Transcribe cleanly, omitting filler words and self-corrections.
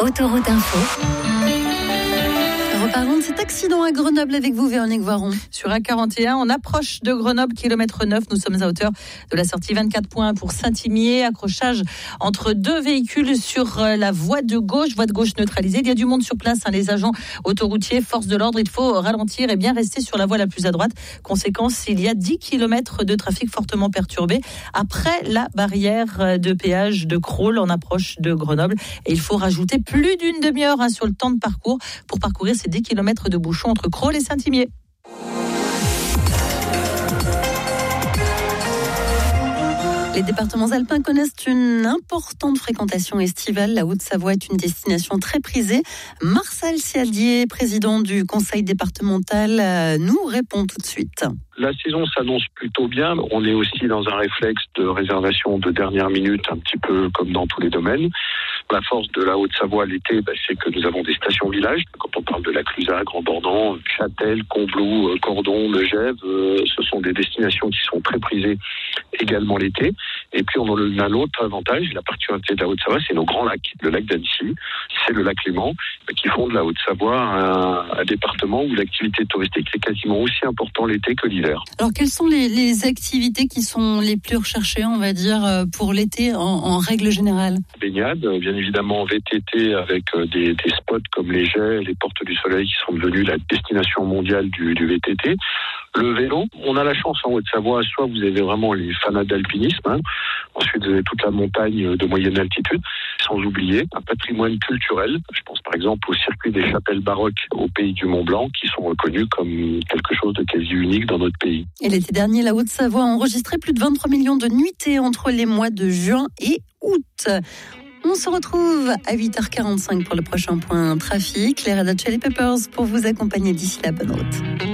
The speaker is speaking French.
Autoroute Info. Reparlons de cet accident à Grenoble avec vous, Véronique Voiron. Sur A41, on approche de Grenoble, kilomètre 9. Nous sommes à hauteur de la sortie 24 points pour Saint-Imier. Accrochage entre deux véhicules sur la voie de gauche neutralisée. Il y a du monde sur place, les agents autoroutiers, force de l'ordre. Il faut ralentir et bien rester sur la voie la plus à droite. Conséquence, il y a 10 km de trafic fortement perturbé après la barrière de péage de Crolles en approche de Grenoble. Et il faut rajouter plus d'une demi-heure sur le temps de parcours pour parcourir ces 10 km de bouchons entre Crolles et Saint-Imier. Les départements alpins connaissent une importante fréquentation estivale. La Haute-Savoie est une destination très prisée. Marcel Sialdier, président du conseil départemental, nous répond tout de suite. La saison s'annonce plutôt bien. On est aussi dans un réflexe de réservation de dernière minute, un petit peu comme dans tous les domaines. La force de la Haute-Savoie l'été, c'est que nous avons des stations-villages. Quand on parle de la Clusa, Grand-Bornand, Châtel, Combloux, Cordon, Megève, ce sont des destinations qui sont très prisées également l'été. Et puis on a l'autre avantage, la particularité de la Haute-Savoie, c'est nos grands lacs. Le lac d'Annecy, c'est le lac Léman, qui font de la Haute-Savoie un département où l'activité touristique est quasiment aussi importante l'été que l'hiver. Alors quelles sont les activités qui sont les plus recherchées, on va dire, pour l'été en règle générale ? Baignade, bien évidemment VTT avec des spots comme les Jets, les Portes du Soleil qui sont devenus la destination mondiale du VTT. Le vélo, on a la chance en Haute-Savoie, soit vous avez vraiment les fanats d'alpinisme, ensuite vous avez toute la montagne de moyenne altitude, sans oublier un patrimoine culturel. Je pense par exemple au circuit des chapelles baroques au pays du Mont-Blanc qui sont reconnus comme quelque chose de quasi unique dans notre pays. Et l'été dernier, la Haute-Savoie a enregistré plus de 23 millions de nuitées entre les mois de juin et août. On se retrouve à 8h45 pour le prochain point trafic. Les Red Hot Chili Peppers pour vous accompagner d'ici la bonne route.